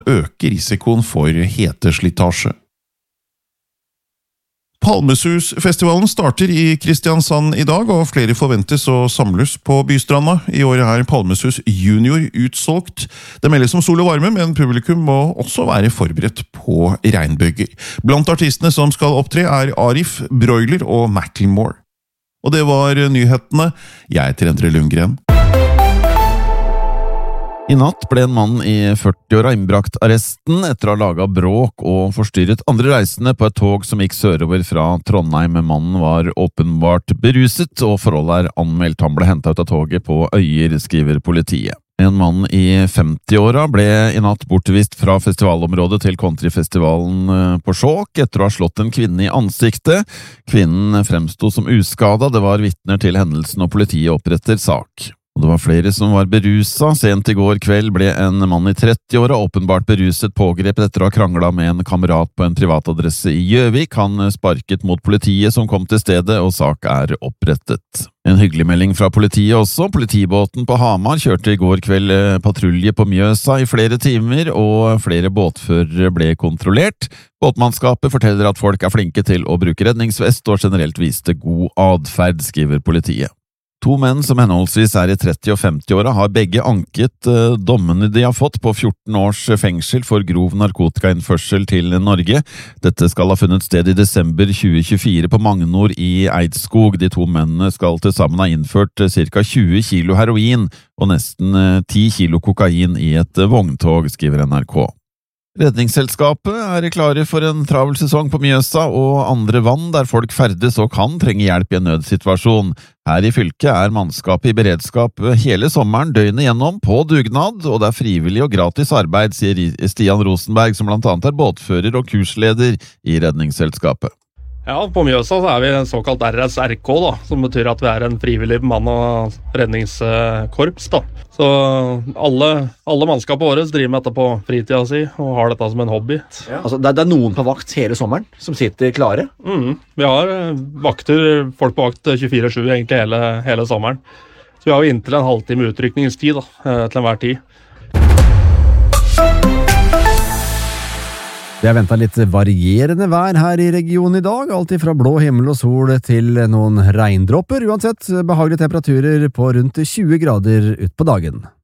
øker risikoen for heteslitasje. Palmesusfestivalen starter i Kristiansand i dag, og flere forventes å samles på Bystranda. I år er Palmesus Junior utsolgt. Det meldes om sol og varme, men publikum må også være forberedt på regnbyger. Blant artistene som skal opptre er Arif, Broiler og Macklemore. Og det var nyhetene. Jeg heter Endre Lundgren. I natt ble en mann i 40-åra innbrakt arresten etter å ha laget bråk og forstyrret andre reisende på et tog som gikk sørover fra Trondheim. Mannen var åpenbart beruset, og forholdet er anmeldt. Han ble hentet ut av toget på Øyer, skriver politiet. En mann i 50-åra ble i natt bortvist fra festivalområdet til countryfestivalen på Skjåk etter å ha slått en kvinne i ansiktet. Kvinnen fremsto som uskadet, det var vitner til hendelsen og politiet oppretter sak. Og det var flere som var berusa. Sent i går kveld ble en mann i 30-åra åpenbart beruset pågrepet etter å ha kranglet med en kamerat på en privatadresse i Gjøvik. Han sparket mot politiet som kom til stedet, og sak er opprettet. En hyggelig melding fra politiet også. Politibåten på Hamar kjørte i går kveld patrulje på Mjøsa i flere timer, og flere båtførere ble kontrollert. Båtmannskapet forteller at folk er flinke til å bruke redningsvest og generelt viste god adferd, skriver politiet. 2 menn som henholdsvis er i 30- og 50-åra har begge anket dommene de har fått på 14 års fengsel for grov narkotikainnførsel til Norge. Dette skal ha funnet sted i desember 2024 på Magnor i Eidskog. De 2 mennene skal til sammen ha innført ca. 20 kilo heroin og nesten 10 kilo kokain i et vogntog, skriver NRK. Redningsselskapet er klare for en travel sesong på Mjøsa og andre vann der folk ferdes og kan trenge hjelp i en nødsituasjon. Her i fylket er mannskapet i beredskap hele sommeren døgnet gjennom på dugnad, og det er frivillig og gratis arbeid, sier Stian Rosenberg, som blant annet er båtfører og kursleder i Redningsselskapet. Ja, på Mjøsa så er vi en såkalt RSRK, da, som betyr at vi er en frivillig bemannet redningskorps, da. Så alle mannskapet våre driver med dette på fritida si og har dette som en hobby. Ja. Altså, det er noen på vakt hele sommeren som sitter klare? Vi har folk på vakt 24/7 egentlig hele sommeren. Så vi har jo inntil en halvtime utrykningstid da, til enhver tid. Det er ventet litt varierende vær her i regionen i dag, alt fra blå himmel og sol til noen regndropper. Uansett, behagelige temperaturer på rundt 20 grader ut på dagen.